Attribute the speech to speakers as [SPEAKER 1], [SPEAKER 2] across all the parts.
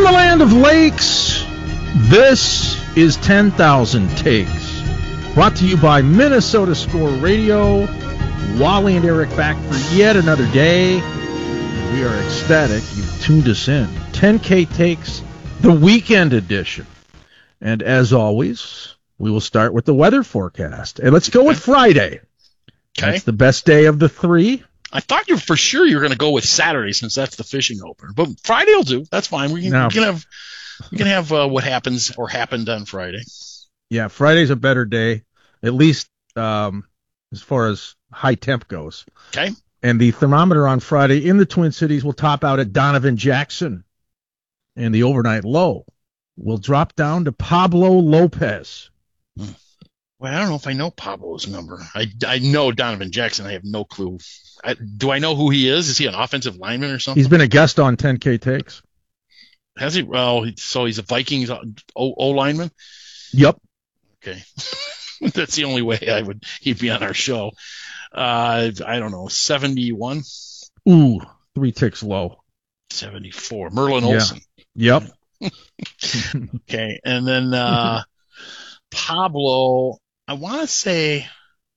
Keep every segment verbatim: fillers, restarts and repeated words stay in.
[SPEAKER 1] the land of lakes, this is ten thousand Takes, brought to you by Minnesota Score Radio. Wally and Eric back for yet another day. We are ecstatic you've tuned us in. ten K Takes, the weekend edition. And as always, we will start with the weather forecast. And let's go with Friday.
[SPEAKER 2] Okay.
[SPEAKER 1] That's the best day of the three.
[SPEAKER 2] I thought you for sure you were going to go with Saturday since that's the fishing opener, but Friday will do. That's fine. We can,
[SPEAKER 1] Now,
[SPEAKER 2] we can have we can have uh, what happens or happened on Friday.
[SPEAKER 1] Yeah, Friday's a better day, at least um, as far as high temp goes.
[SPEAKER 2] Okay.
[SPEAKER 1] And the thermometer on Friday in the Twin Cities will top out at Donovan Jackson, and the overnight low will drop down to Pablo Lopez.
[SPEAKER 2] Hmm. Well, I don't know if I know Pablo's number. I, I know Donovan Jackson. I have no clue. I, do I know who he is? Is he an offensive lineman or something?
[SPEAKER 1] He's been a guest on ten K Takes.
[SPEAKER 2] Has he? Well, so he's a Vikings O, o lineman?
[SPEAKER 1] Yep.
[SPEAKER 2] Okay. That's the only way I would he'd be on our show. Uh, I don't know, seventy-one?
[SPEAKER 1] Ooh, three ticks low.
[SPEAKER 2] seventy-four. Merlin
[SPEAKER 1] Yeah.
[SPEAKER 2] Olsen.
[SPEAKER 1] Yep.
[SPEAKER 2] Okay. And then uh, Pablo, I want to say,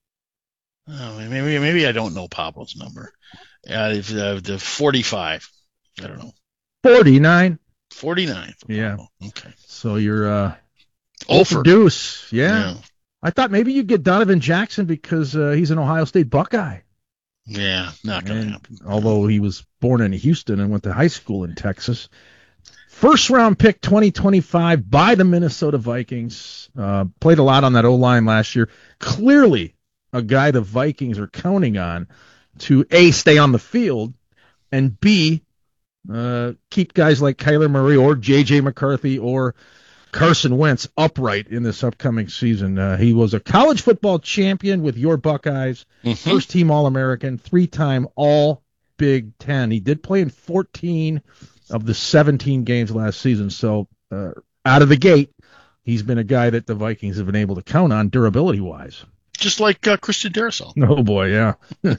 [SPEAKER 2] oh, maybe maybe I don't know Pablo's number. Uh, if, uh, the forty-five. I don't know.
[SPEAKER 1] forty-nine.
[SPEAKER 2] forty-nine. For
[SPEAKER 1] Yeah.
[SPEAKER 2] Pablo. Okay.
[SPEAKER 1] So you're uh,
[SPEAKER 2] Over.
[SPEAKER 1] deuce. Yeah.
[SPEAKER 2] Yeah.
[SPEAKER 1] I thought maybe you'd get Donovan Jackson because uh, he's an Ohio State Buckeye.
[SPEAKER 2] Yeah, not going to
[SPEAKER 1] And
[SPEAKER 2] happen.
[SPEAKER 1] although he was born in Houston and went to high school in Texas. First round pick twenty twenty-five by the Minnesota Vikings. Uh, played a lot on that O-line last year. Clearly a guy the Vikings are counting on to A, stay on the field, and B, uh, keep guys like Kyler Murray or J J McCarthy or Carson Wentz upright in this upcoming season. Uh, he was a college football champion with your Buckeyes,
[SPEAKER 2] Mm-hmm.
[SPEAKER 1] first team All-American, three-time All-Big Ten. He did play in fourteen of the seventeen games last season. So uh, out of the gate, he's been a guy that the Vikings have been able to count on durability-wise.
[SPEAKER 2] Just like uh, Christian Darrisaw.
[SPEAKER 1] Oh, boy, yeah.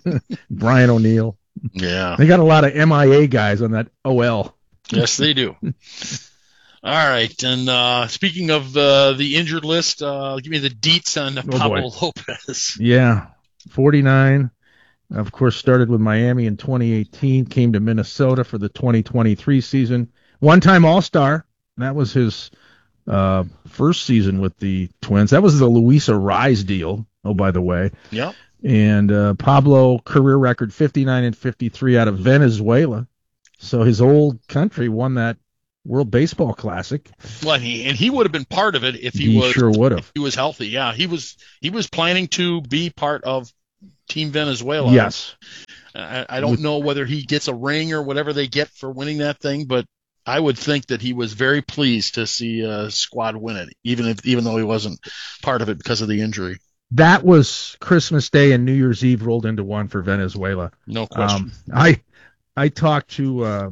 [SPEAKER 1] Brian O'Neill.
[SPEAKER 2] Yeah.
[SPEAKER 1] They got a lot of M I A guys on that O L.
[SPEAKER 2] Yes, they do. All right. And uh, speaking of uh, the injured list, uh, give me the deets on Pablo Lopez.
[SPEAKER 1] Yeah, forty-nine. Of course, started with Miami in twenty eighteen, came to Minnesota for the twenty twenty-three season. One-time All-Star. That was his uh, first season with the Twins. That was the Luisa Rise deal, oh, by the way.
[SPEAKER 2] Yep.
[SPEAKER 1] And uh, Pablo, career record fifty-nine and fifty-three out of Venezuela. So his old country won that World Baseball Classic.
[SPEAKER 2] Well, and he, and he would have been part of it if he,
[SPEAKER 1] He
[SPEAKER 2] was
[SPEAKER 1] sure would have.
[SPEAKER 2] if he was healthy. Yeah, he was he was planning to be part of Team Venezuela.
[SPEAKER 1] Yes.
[SPEAKER 2] I, I don't know whether he gets a ring or whatever they get for winning that thing, but I would think that he was very pleased to see a squad win it, even if even though he wasn't part of it because of the injury.
[SPEAKER 1] That was Christmas Day and New Year's Eve rolled into one for Venezuela.
[SPEAKER 2] No question.
[SPEAKER 1] Um, I I talked to, uh,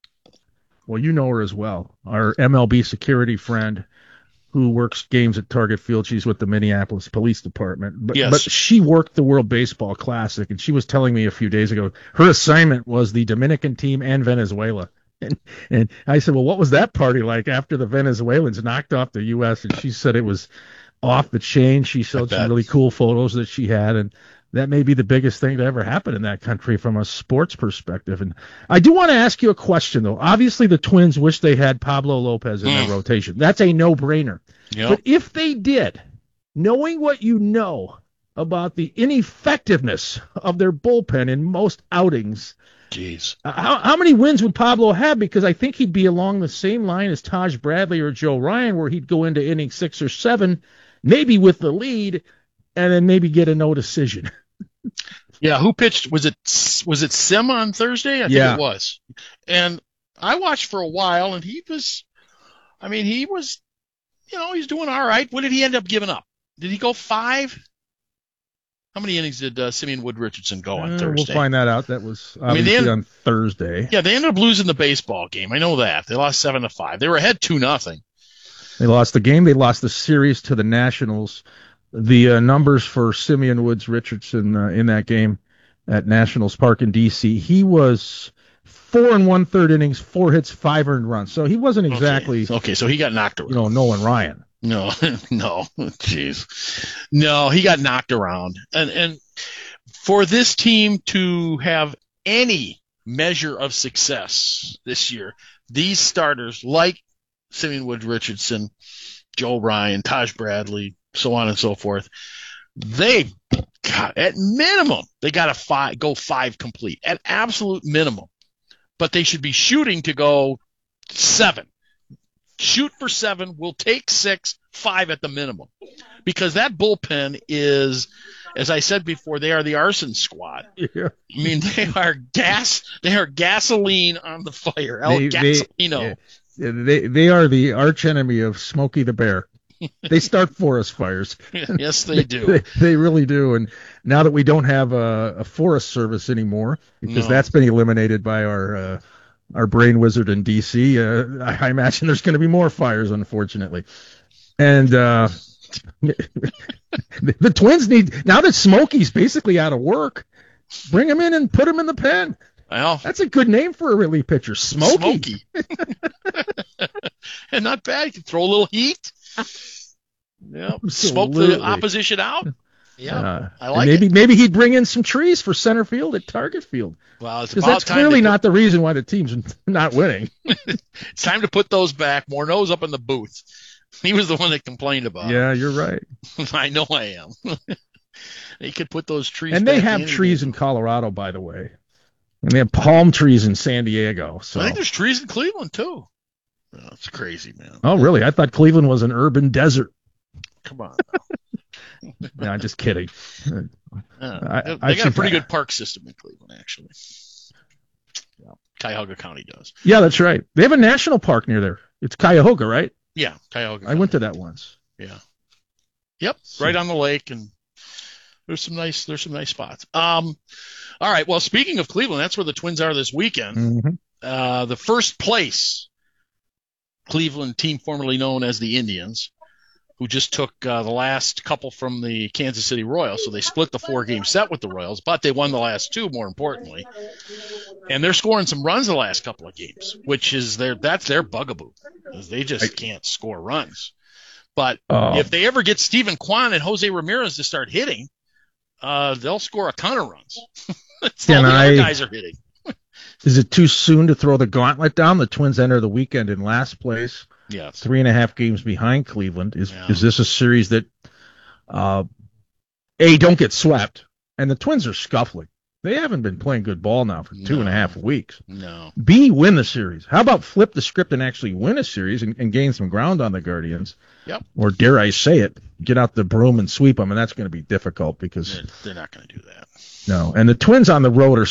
[SPEAKER 1] well, you know her as well, our M L B security friend who works games at Target Field. She's with the Minneapolis Police Department. But,
[SPEAKER 2] Yes.
[SPEAKER 1] but she worked the World Baseball Classic, and she was telling me a few days ago her assignment was the Dominican team and Venezuela. And, and I said, well, what was that party like after the Venezuelans knocked off the U S? And she said it was off the chain. She showed some
[SPEAKER 2] bet.
[SPEAKER 1] really cool photos that she had, and that may be the biggest thing to ever happen in that country from a sports perspective. And I do want to ask you a question, though. Obviously, the Twins wish they had Pablo Lopez in
[SPEAKER 2] Mm.
[SPEAKER 1] their rotation. That's a no-brainer.
[SPEAKER 2] Yep.
[SPEAKER 1] But if they did, knowing what you know about the ineffectiveness of their bullpen in most outings,
[SPEAKER 2] Jeez.
[SPEAKER 1] uh, how, how many wins would Pablo have? Because I think he'd be along the same line as Taj Bradley or Joe Ryan, where he'd go into inning six or seven, maybe with the lead, and then maybe get a no decision.
[SPEAKER 2] Yeah, who pitched? Was it was it Sim on Thursday? I think
[SPEAKER 1] Yeah.
[SPEAKER 2] it was. And I watched for a while, and he was, I mean, he was, you know, he's doing all right. What did he end up giving up? Did he go five? How many innings did uh, Simeon Wood Richardson go on
[SPEAKER 1] Uh,
[SPEAKER 2] Thursday?
[SPEAKER 1] We'll find that out. That was
[SPEAKER 2] I mean,
[SPEAKER 1] obviously
[SPEAKER 2] they-
[SPEAKER 1] on Thursday.
[SPEAKER 2] Yeah, they ended up losing the baseball game. I know that. They lost seven to five. They were ahead two nothing.
[SPEAKER 1] They lost the game. They lost the series to the Nationals. The uh, numbers for Simeon Woods Richardson uh, in that game at Nationals Park in D C, he was four and one third innings, four hits, five earned runs. So he wasn't exactly
[SPEAKER 2] Okay, okay so he got knocked around.
[SPEAKER 1] You know, Nolan Ryan.
[SPEAKER 2] No, no, jeez, no, he got knocked around, and and for this team to have any measure of success this year, these starters like Simeon Woods Richardson, Joe Ryan, Taj Bradley, so on and so forth, they got at minimum they got to five go five complete at absolute minimum, but they should be shooting to go seven. Shoot for seven. We'll take six, five at the minimum, because that bullpen is, as I said before, they are the arson squad.
[SPEAKER 1] Yeah.
[SPEAKER 2] I mean, they are gas. They are gasoline on the fire. El
[SPEAKER 1] They,
[SPEAKER 2] Gasolino.
[SPEAKER 1] they, they they are the arch enemy of Smokey the Bear. They start forest fires.
[SPEAKER 2] Yes, they do.
[SPEAKER 1] They, they really do. And now that we don't have a, a forest service anymore, because
[SPEAKER 2] No.
[SPEAKER 1] that's been eliminated by our uh, our brain wizard in D C, uh, I, I imagine there's going to be more fires, unfortunately. And uh, the, the Twins need, now that Smokey's basically out of work, bring him in and put him in the pen.
[SPEAKER 2] Well,
[SPEAKER 1] That's a good name for a relief pitcher, Smokey.
[SPEAKER 2] Smokey. And not bad. You can throw a little heat. Yeah, smoke the
[SPEAKER 1] Absolutely.
[SPEAKER 2] opposition out. Yeah,
[SPEAKER 1] Uh,
[SPEAKER 2] I
[SPEAKER 1] and
[SPEAKER 2] like
[SPEAKER 1] maybe
[SPEAKER 2] it.
[SPEAKER 1] maybe he'd bring in some trees for center field at Target Field,
[SPEAKER 2] Well, it's
[SPEAKER 1] because
[SPEAKER 2] about
[SPEAKER 1] that's
[SPEAKER 2] time
[SPEAKER 1] clearly
[SPEAKER 2] to
[SPEAKER 1] not the reason why the team's not winning.
[SPEAKER 2] Put, it's time to put those back. Morneau's up in the booth. He was the one that complained about
[SPEAKER 1] Yeah, you're right.
[SPEAKER 2] it. I know I am. They could put those trees
[SPEAKER 1] And they
[SPEAKER 2] back
[SPEAKER 1] have
[SPEAKER 2] in
[SPEAKER 1] trees
[SPEAKER 2] again.
[SPEAKER 1] in Colorado, by the way, and they have palm trees in San Diego. So,
[SPEAKER 2] I think there's trees in Cleveland, too. Oh, it's crazy, man.
[SPEAKER 1] oh really? I thought Cleveland was an urban desert.
[SPEAKER 2] Come on.
[SPEAKER 1] No, I'm just kidding.
[SPEAKER 2] Yeah.
[SPEAKER 1] I-
[SPEAKER 2] they
[SPEAKER 1] I
[SPEAKER 2] got a
[SPEAKER 1] should-
[SPEAKER 2] pretty good park system in Cleveland, actually. Yeah. Cuyahoga County does.
[SPEAKER 1] Yeah, that's right. They have a national park near there. It's Cuyahoga, right?
[SPEAKER 2] Yeah, Cuyahoga
[SPEAKER 1] I went to that once.
[SPEAKER 2] Yeah. Yep, right on the lake, and there's some nice there's some nice spots. Um, all right. Well, speaking of Cleveland, that's where the Twins are this weekend.
[SPEAKER 1] Mm-hmm.
[SPEAKER 2] Uh, the first place Cleveland team, formerly known as the Indians, who just took uh, the last couple from the Kansas City Royals, so they split the four-game set with the Royals, but they won the last two, more importantly, and they're scoring some runs the last couple of games, which is their that's their bugaboo, because they just can't score runs. But
[SPEAKER 1] Oh.
[SPEAKER 2] if they ever get Steven Kwan and Jose Ramirez to start hitting, uh, they'll score a ton of runs. That's all
[SPEAKER 1] Can
[SPEAKER 2] the
[SPEAKER 1] I-
[SPEAKER 2] other guys are hitting.
[SPEAKER 1] Is it too soon to throw the gauntlet down? The Twins enter the weekend in last place,
[SPEAKER 2] Yes.
[SPEAKER 1] three and a half games behind Cleveland. Is
[SPEAKER 2] Yeah.
[SPEAKER 1] is this a series that, uh, A, don't get swept, and the Twins are scuffling. They haven't been playing good ball now for two
[SPEAKER 2] No.
[SPEAKER 1] and a half weeks.
[SPEAKER 2] No.
[SPEAKER 1] B, win the series. How about flip the script and actually win a series and, and gain some ground on the Guardians?
[SPEAKER 2] Yep.
[SPEAKER 1] Or dare I say it, get out the broom and sweep them, and that's going to be difficult because
[SPEAKER 2] They're, they're not going to do that.
[SPEAKER 1] no. And the Twins on the road are